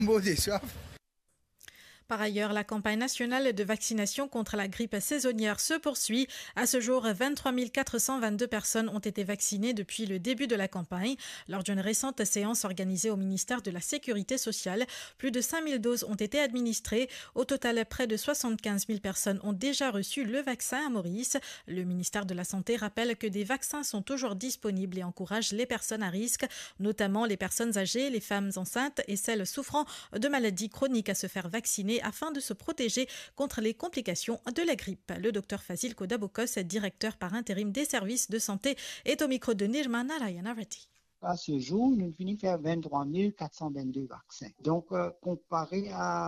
Bon, des soif. Par ailleurs, la campagne nationale de vaccination contre la grippe saisonnière se poursuit. À ce jour, 23 422 personnes ont été vaccinées depuis le début de la campagne. Lors d'une récente séance organisée au ministère de la Sécurité sociale, plus de 5 000 doses ont été administrées. Au total, près de 75 000 personnes ont déjà reçu le vaccin à Maurice. Le ministère de la Santé rappelle que des vaccins sont toujours disponibles et encourage les personnes à risque, notamment les personnes âgées, les femmes enceintes et celles souffrant de maladies chroniques à se faire vacciner afin de se protéger contre les complications de la grippe. Le docteur Fazil Kodabokos, directeur par intérim des services de santé, est au micro de Nirmana Rayanavati. À ce jour, nous finissons faire 23 422 vaccins. Donc, comparé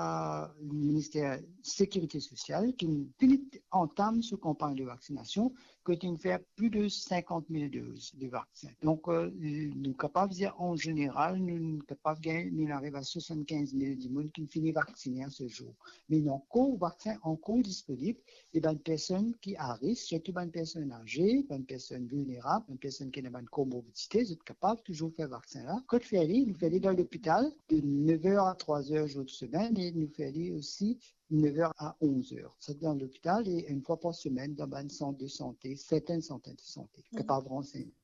à le ministère de la Sécurité sociale, qui entame ce campagne de vaccination, que nous faire plus de 50 000 doses de vaccins. Donc, nous sommes capables de dire en général, nous sommes capables de nous arriver à 75 000 du monde qui finit vacciner à ce jour. Mais non, encore vaccin encore disponible, et ben personnes qui à risque, surtout une personne âgée, une personne vulnérable, une personne qui n'a pas de comorbidité, vous êtes capable toujours faire vaccin là. Quand nous faisons dans l'hôpital de 9h à 3h jour de semaine et nous faisons aussi 9h à 11h. C'est dans l'hôpital et une fois par semaine dans un centre de santé, certains centres de santé, capable de renseigner.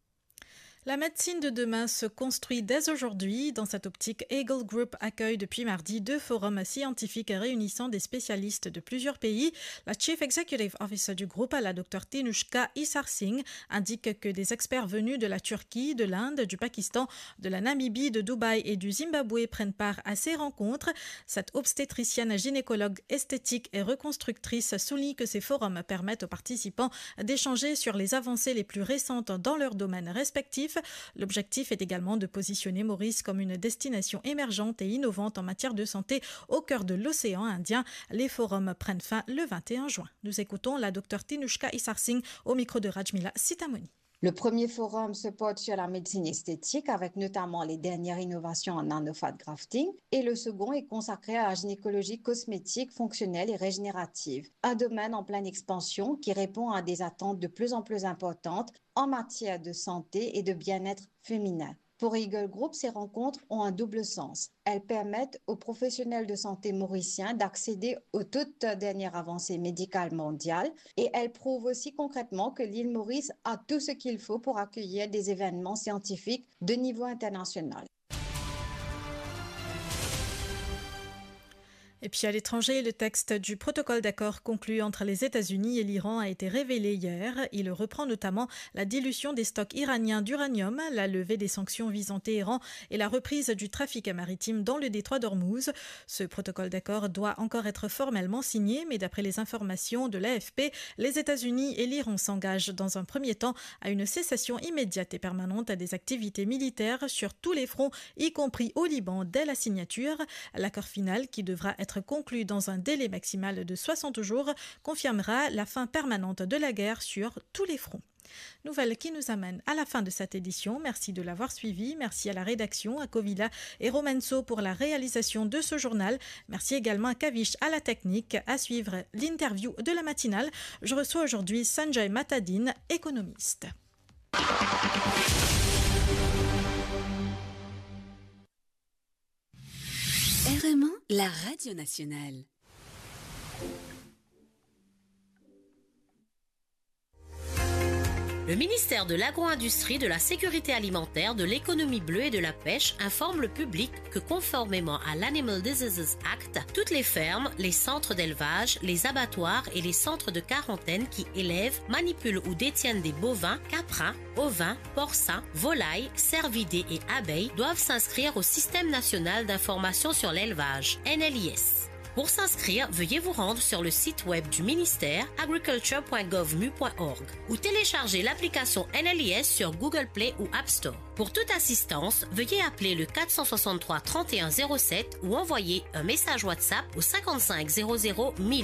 La médecine de demain se construit dès aujourd'hui. Dans cette optique, Eagle Group accueille depuis mardi 2 forums scientifiques réunissant des spécialistes de plusieurs pays. La Chief Executive Officer du groupe, la Dr Tinushka Isarsingh, indique que des experts venus de la Turquie, de l'Inde, du Pakistan, de la Namibie, de Dubaï et du Zimbabwe prennent part à ces rencontres. Cette obstétricienne gynécologue esthétique et reconstructrice souligne que ces forums permettent aux participants d'échanger sur les avancées les plus récentes dans leurs domaines respectifs. L'objectif est également de positionner Maurice comme une destination émergente et innovante en matière de santé au cœur de l'océan Indien. Les forums prennent fin le 21 juin. Nous écoutons la Dr Tinushka Isarsingh au micro de Rajmila Sitamoni. Le premier forum se porte sur la médecine esthétique avec notamment les dernières innovations en nanofat grafting et le second est consacré à la gynécologie cosmétique, fonctionnelle et régénérative, un domaine en pleine expansion qui répond à des attentes de plus en plus importantes en matière de santé et de bien-être féminin. Pour Eagle Group, ces rencontres ont un double sens. Elles permettent aux professionnels de santé mauriciens d'accéder aux toutes dernières avancées médicales mondiales et elles prouvent aussi concrètement que l'île Maurice a tout ce qu'il faut pour accueillir des événements scientifiques de niveau international. Et puis à l'étranger, le texte du protocole d'accord conclu entre les États-Unis et l'Iran a été révélé hier. Il reprend notamment la dilution des stocks iraniens d'uranium, la levée des sanctions visant Téhéran et la reprise du trafic maritime dans le détroit d'Ormuz. Ce protocole d'accord doit encore être formellement signé, mais d'après les informations de l'AFP, les États-Unis et l'Iran s'engagent dans un premier temps à une cessation immédiate et permanente des activités militaires sur tous les fronts, y compris au Liban, dès la signature. L'accord final, qui devra être conclu dans un délai maximal de 60 jours, confirmera la fin permanente de la guerre sur tous les fronts. Nouvelle qui nous amène à la fin de cette édition. Merci de l'avoir suivi. Merci à la rédaction, à Kovila et Romenso pour la réalisation de ce journal. Merci également à Kavish à la technique. À suivre l'interview de la matinale. Je reçois aujourd'hui Sanjay Matadine, économiste. RMA, la radio nationale. Le ministère de l'Agro-Industrie, de la Sécurité alimentaire, de l'économie bleue et de la pêche informe le public que conformément à l'Animal Diseases Act, toutes les fermes, les centres d'élevage, les abattoirs et les centres de quarantaine qui élèvent, manipulent ou détiennent des bovins, caprins, ovins, porcins, volailles, cervidés et abeilles doivent s'inscrire au Système national d'information sur l'élevage, NLIS. Pour s'inscrire, veuillez vous rendre sur le site web du ministère agriculture.gov.mu.org ou télécharger l'application NLIS sur Google Play ou App Store. Pour toute assistance, veuillez appeler le 463 31 07 ou envoyer un message WhatsApp au 55 00 1000.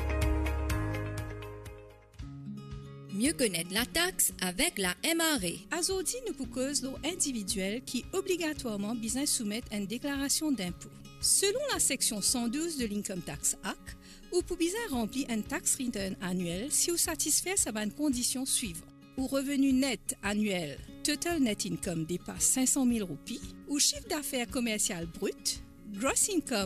Mieux connaître la taxe avec la MRE. Azodi nous propose l'eau individuelle qui obligatoirement besoin soumettre une déclaration d'impôt. Selon la section 112 de l'Income Tax Act, ou pour besoin remplir un tax return annuel si vous satisfait certaines conditions suivantes. Ou revenu net annuel, total net income dépasse 500 000 roupies, ou chiffre d'affaires commercial brut gross income